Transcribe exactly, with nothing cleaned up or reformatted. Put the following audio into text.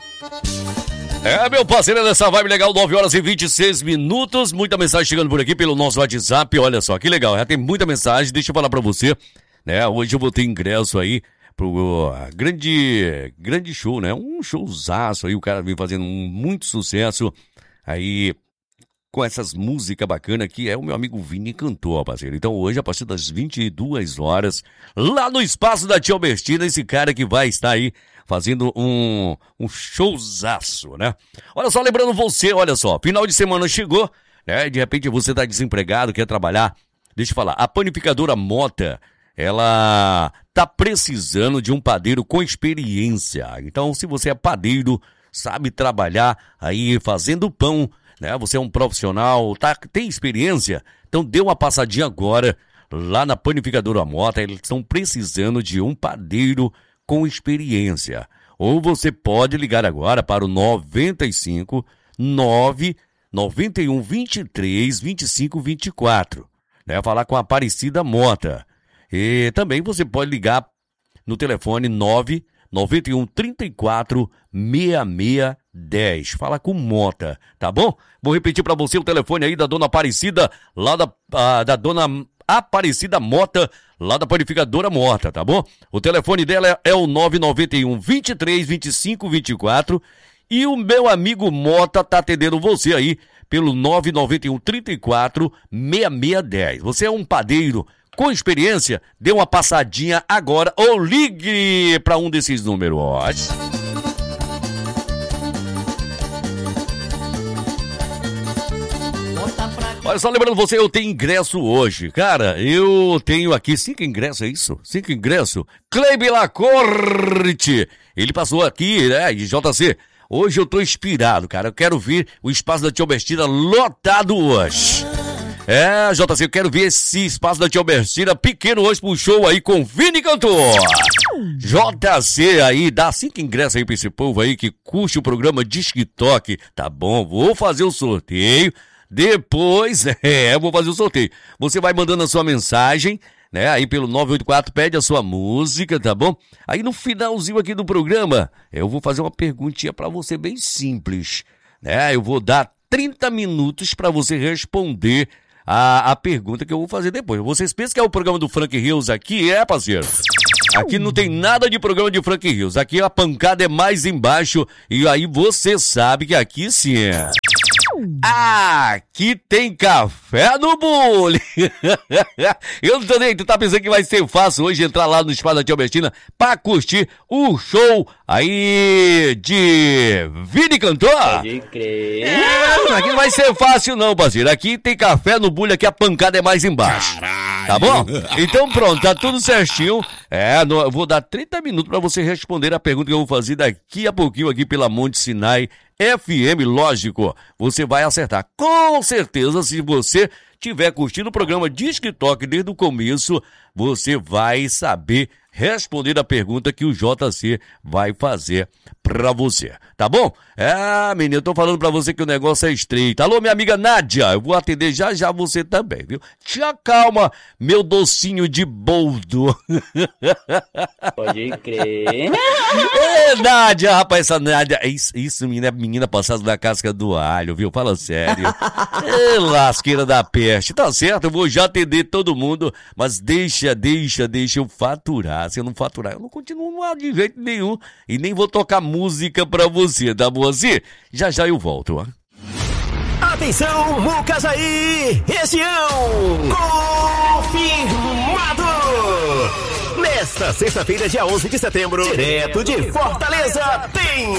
É, meu parceiro, nessa vibe legal, nove horas e vinte e seis minutos, muita mensagem chegando por aqui pelo nosso WhatsApp, olha só, que legal, já tem muita mensagem, deixa eu falar pra você, né, hoje eu vou ter ingresso aí pro uh, grande, grande show, né, um showzaço aí, o cara vem fazendo um, muito sucesso aí, com essas músicas bacanas que é o meu amigo Vini cantor, parceiro. Então hoje, a partir das vinte e duas horas, lá no espaço da Tia Albertina, esse cara que vai estar aí fazendo um, um showzaço, né? Olha só, lembrando você, olha só, final de semana chegou, né? De repente você tá desempregado, quer trabalhar. Deixa eu falar, a panificadora Mota, ela tá precisando de um padeiro com experiência. Então, se você é padeiro, sabe trabalhar aí fazendo pão, né? Você é um profissional, tá, tem experiência, então dê uma passadinha agora lá na panificadora Mota, eles estão precisando de um padeiro com experiência. Ou você pode ligar agora para o noventa e cinco, nove noventa e um, vinte e três, vinte e cinco, vinte e quatro, né? Falar com a Aparecida Mota. E também você pode ligar no telefone nove noventa e um, trinta e quatro, sessenta e seis dez. Fala com Mota, tá bom? Vou repetir para você o telefone aí da dona Aparecida, lá da, ah, da dona Aparecida Mota, lá da panificadora Mota, tá bom? O telefone dela é, é o nove noventa e um, vinte e três, vinte e cinco, vinte e quatro e o meu amigo Mota tá atendendo você aí pelo nove noventa e um, trinta e quatro, sessenta e seis dez. Você é um padeiro com experiência? Dê uma passadinha agora ou ligue para um desses números. Olha só, lembrando você, eu tenho ingresso hoje. Cara, eu tenho aqui cinco ingressos, é isso? Cinco ingressos. Cleibe Lacorte, ele passou aqui, né, de J C. Hoje eu tô inspirado, cara. Eu quero ver o espaço da Tia Albertina lotado hoje. É, J C, eu quero ver esse espaço da Tia Albertina pequeno hoje pro show aí com Vini Cantor. J C aí, dá cinco ingressos aí pra esse povo aí que curte o programa Disque Toque. Tá bom, vou fazer o sorteio. Depois, é, vou fazer o sorteio. Você vai mandando a sua mensagem, né? Aí pelo nove oito quatro, pede a sua música, tá bom? Aí no finalzinho aqui do programa, eu vou fazer uma perguntinha pra você bem simples, né? Eu vou dar trinta minutos pra você responder a, a pergunta que eu vou fazer depois. Vocês pensam que é o programa do Frank Rios aqui? É, parceiro? Aqui não tem nada de programa de Frank Rios. Aqui a pancada é mais embaixo e aí você sabe que aqui sim é... Aqui tem café no bule. Eu não tô nem, tu tá pensando que vai ser fácil hoje entrar lá no espaço da Tia Albertina pra curtir o show aí de Vini Cantor? Pode crer. É, aqui não vai ser fácil não, parceiro. Aqui tem café no bule, aqui a pancada é mais embaixo. Caralho. Tá bom? Então pronto, tá tudo certinho. É, no, eu vou dar trinta minutos pra você responder a pergunta que eu vou fazer daqui a pouquinho aqui pela Monte Sinai F M, lógico, você vai acertar. Com certeza, se você tiver curtindo o programa Disque Toque desde o começo, você vai saber responder a pergunta que o J C vai fazer pra você, tá bom? É, menino, eu tô falando pra você que o negócio é estreito. Alô, minha amiga Nádia, eu vou atender já já você também, viu? Te acalma, meu docinho de boldo. Pode crer. Ê, Nádia, rapaz, essa Nádia, isso, isso menina, é menina passada da casca do alho, viu? Fala sério. Ê, lasqueira da peste, tá certo, eu vou já atender todo mundo, mas deixa, deixa, deixa eu faturar. Se eu não faturar, eu não continuo de jeito nenhum e nem vou tocar música pra você, tá bom assim? Já já eu volto, ó. Atenção, Mucajaí, região, confirmado! Nesta sexta-feira, dia onze de setembro, direto de Fortaleza, tem